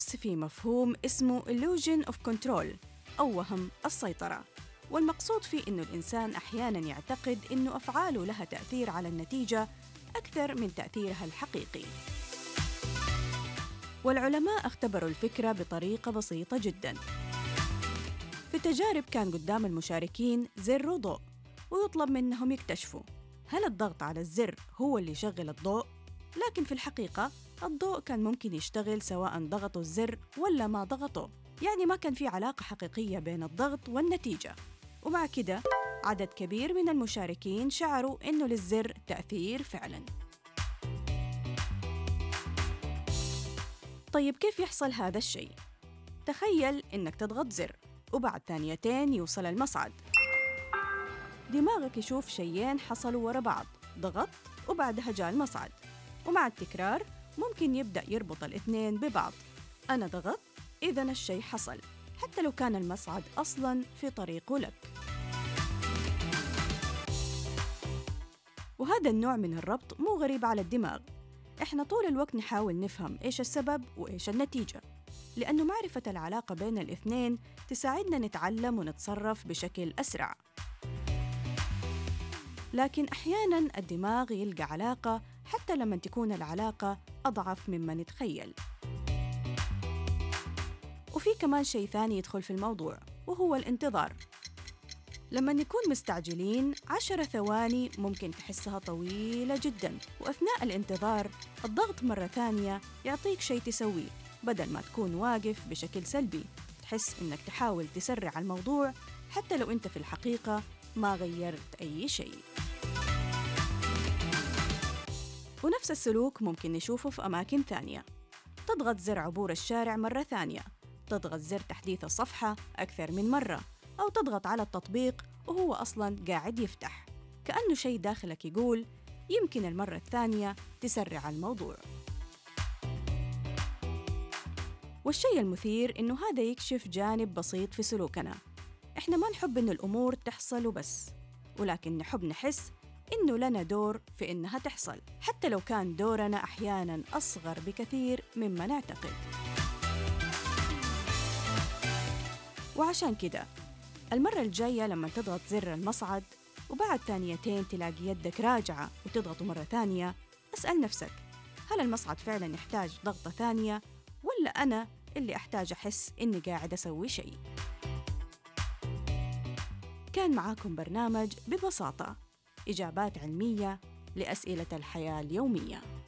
في مفهوم اسمه illusion of control أو وهم السيطرة، والمقصود فيه إنه الإنسان أحياناً يعتقد إنه أفعاله لها تأثير على النتيجة أكثر من تأثيرها الحقيقي. والعلماء اختبروا الفكرة بطريقة بسيطة جداً. في تجارب كان قدام المشاركين زر وضوء، ويطلب منهم يكتشفوا هل الضغط على الزر هو اللي يشغل الضوء؟ لكن في الحقيقة الضوء كان ممكن يشتغل سواء ضغطوا الزر ولا ما ضغطوا، يعني ما كان في علاقة حقيقية بين الضغط والنتيجة. ومع كده عدد كبير من المشاركين شعروا إنه للزر تأثير فعلاً. طيب كيف يحصل هذا الشيء؟ تخيل إنك تضغط زر وبعد ثانيتين يوصل المصعد. دماغك يشوف شيئين حصلوا ورا بعض، ضغط وبعدها جاء المصعد، ومع التكرار ممكن يبدأ يربط الاثنين ببعض. أنا ضغط، إذن الشيء حصل، حتى لو كان المصعد أصلاً في طريقه لك. وهذا النوع من الربط مو غريب على الدماغ. إحنا طول الوقت نحاول نفهم إيش السبب وإيش النتيجة، لأنه معرفة العلاقة بين الاثنين تساعدنا نتعلم ونتصرف بشكل أسرع. لكن أحياناً الدماغ يلقى علاقة حتى لما تكون العلاقة أضعف مما نتخيل. وفي كمان شيء ثاني يدخل في الموضوع، وهو الانتظار. لما نكون مستعجلين 10 ثواني ممكن تحسها طويلة جداً، وأثناء الانتظار الضغط مرة ثانية يعطيك شيء تسويه، بدل ما تكون واقف بشكل سلبي تحس إنك تحاول تسرع الموضوع حتى لو أنت في الحقيقة ما غيرت أي شيء. ونفس السلوك ممكن نشوفه في أماكن ثانية. تضغط زر عبور الشارع مرة ثانية، تضغط زر تحديث الصفحة أكثر من مرة، أو تضغط على التطبيق وهو أصلاً قاعد يفتح، كأنه شيء داخلك يقول يمكن المرة الثانية تسرع الموضوع. والشيء المثير إنه هذا يكشف جانب بسيط في سلوكنا. إحنا ما نحب إنه الأمور تحصل وبس، ولكن نحب نحس إنه لنا دور في إنها تحصل، حتى لو كان دورنا أحياناً أصغر بكثير مما نعتقد. وعشان كده المرة الجاية لما تضغط زر المصعد وبعد ثانيتين تلاقي يدك راجعة وتضغط مرة ثانية، اسأل نفسك هل المصعد فعلاً يحتاج ضغطة ثانية، ولا أنا اللي أحتاج أحس إني قاعد أسوي شيء؟ كان معاكم برنامج ببساطة، إجابات علمية لأسئلة الحياة اليومية.